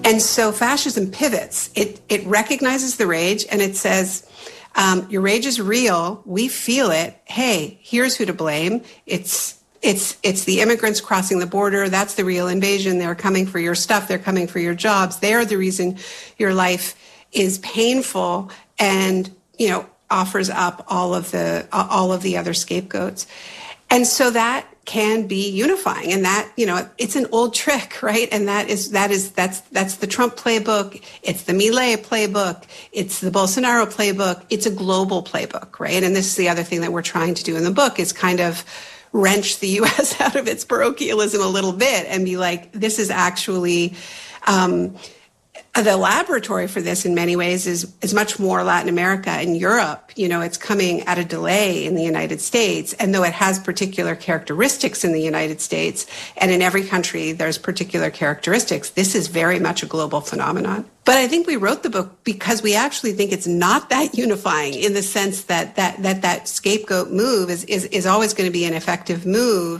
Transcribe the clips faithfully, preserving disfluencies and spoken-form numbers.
And so fascism pivots. It it recognizes the rage and it says, um, your rage is real. We feel it. Hey, here's who to blame. It's it's it's the immigrants crossing the border. That's the real invasion. They're coming for your stuff. They're coming for your jobs. They're the reason your life is painful, and, you know, offers up all of the all of the other scapegoats. And so that can be unifying, and that, you know, it's an old trick, right? And that is that is that's that's the Trump playbook. It's the Milei playbook. It's the Bolsonaro playbook. It's a global playbook, right? And this is the other thing that we're trying to do in the book, is kind of wrench the U S out of its parochialism a little bit and be like, this is actually um, the laboratory for this in many ways is, is much more Latin America and Europe. You know, it's coming at a delay in the United States. And though it has particular characteristics in the United States, and in every country there's particular characteristics, this is very much a global phenomenon. But I think we wrote the book because we actually think it's not that unifying, in the sense that that that, that scapegoat move is, is, is always going to be an effective move.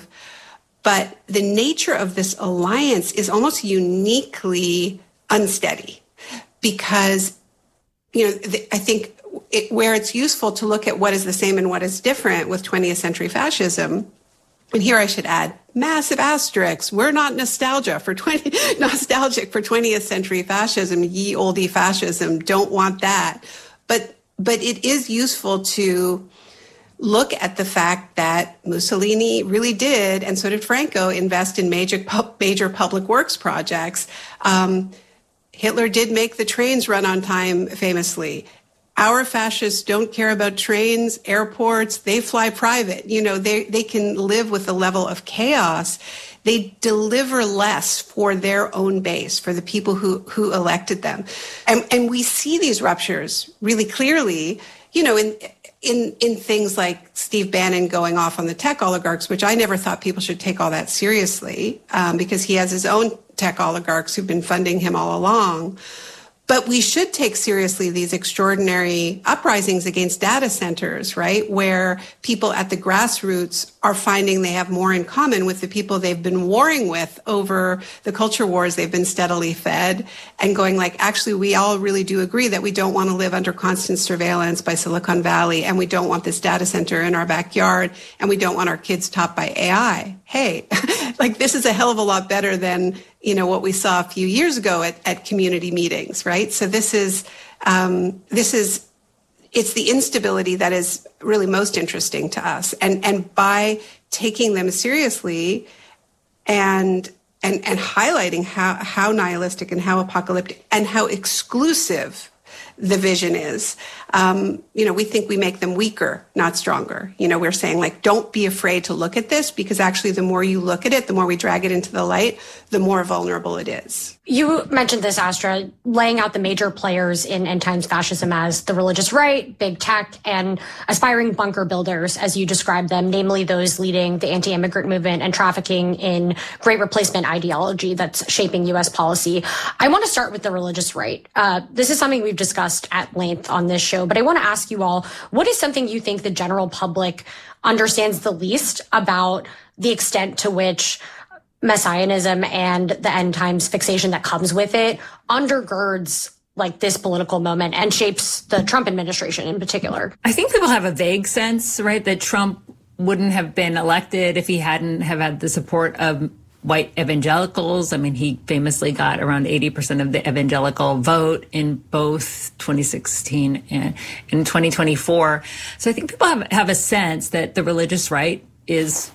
But the nature of this alliance is almost uniquely unsteady, because, you know, the, I think it, where it's useful to look at what is the same and what is different with twentieth century fascism, and here I should add massive asterisks, we're not nostalgia for twenty nostalgic for twentieth century fascism, ye olde fascism, don't want that. But but it is useful to look at the fact that Mussolini really did, and so did Franco, invest in major major public works projects. Um, Hitler did make the trains run on time, famously. Our fascists don't care about trains, airports. They fly private. You know, they, they can live with a level of chaos. They deliver less for their own base, for the people who, who elected them. And, and we see these ruptures really clearly, you know, in, in, in things like Steve Bannon going off on the tech oligarchs, which I never thought people should take all that seriously, um, because he has his own tech oligarchs who've been funding him all along. But we should take seriously these extraordinary uprisings against data centers, right? Where people at the grassroots are finding they have more in common with the people they've been warring with over the culture wars they've been steadily fed, and going like, actually, we all really do agree that we don't want to live under constant surveillance by Silicon Valley, and we don't want this data center in our backyard, and we don't want our kids taught by A I. Hey, like, this is a hell of a lot better than, you know, what we saw a few years ago at, at community meetings, right? So this is, um, this is, it's the instability that is really most interesting to us. And, and by taking them seriously and, and, and highlighting how, how nihilistic and how apocalyptic and how exclusive the vision is, um, you know, we think we make them weaker, not stronger. You know, we're saying, like, don't be afraid to look at this, because actually the more you look at it, the more we drag it into the light, the more vulnerable it is. You mentioned this, Astra, laying out the major players in end times fascism as the religious right, big tech, and aspiring bunker builders, as you described them, namely those leading the anti-immigrant movement and trafficking in great replacement ideology that's shaping U S policy. I want to start with the religious right. Uh, this is something we've discussed at length on this show, but I want to ask you all, what is something you think the general public understands the least about the extent to which messianism and the end times fixation that comes with it undergirds like this political moment and shapes the Trump administration in particular? I think people have a vague sense, right, that Trump wouldn't have been elected if he hadn't have had the support of white evangelicals. I mean, he famously got around eighty percent of the evangelical vote in both twenty sixteen and in twenty twenty-four. So I think people have, have a sense that the religious right is,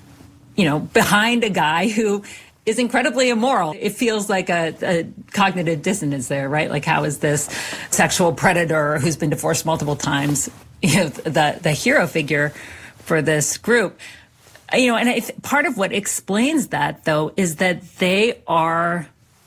you know, behind a guy who is incredibly immoral. It feels like a, a cognitive dissonance there, right? Like, how is this sexual predator who's been divorced multiple times, you know, the, the hero figure for this group? You know, and I th- part of what explains that, though, is that they are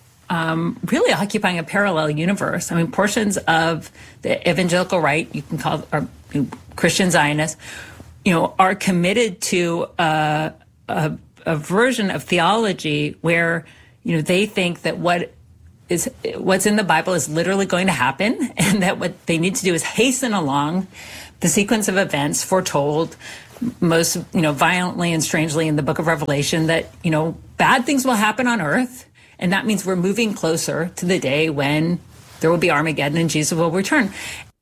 um, really occupying a parallel universe. I mean, portions of the evangelical right, you can call are Christian Zionists, you know, are committed to uh, a, a version of theology where, you know, they think that what is what's in the Bible is literally going to happen, and that what they need to do is hasten along the sequence of events foretold most, you know, violently and strangely in the book of Revelation, that, you know, bad things will happen on earth And that means we're moving closer to the day when there will be Armageddon and Jesus will return.